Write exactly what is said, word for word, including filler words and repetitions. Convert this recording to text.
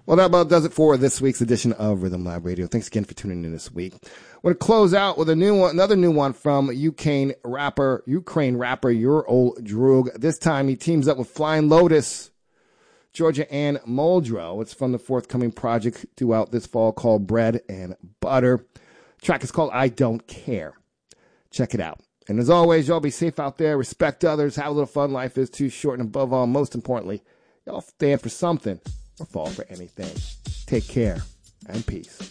Well, that about does it for this week's edition of Rhythm Lab Radio. Thanks again for tuning in this week. We're going to close out with a new one, another new one from Ukraine rapper, Ukraine rapper Yur Droog. This time he teams up with Flying Lotus, Georgia Ann Muldrow. It's from the forthcoming project due out this fall called Bread and Butter. The track is called I Don't Care. Check it out. And as always, y'all be safe out there, respect others, have a little fun. Life is too short, and above all, most importantly, y'all stand for something or fall for anything. Take care and peace.